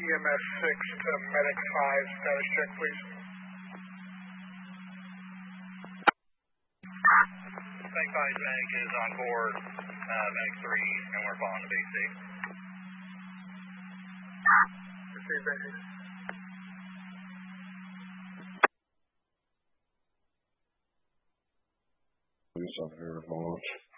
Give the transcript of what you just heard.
EMS 6 to Medic 5, status check, please. Medic 5 Medic is on board, Medic 3, and we're following the BC. Receive basic. Police on here, launch.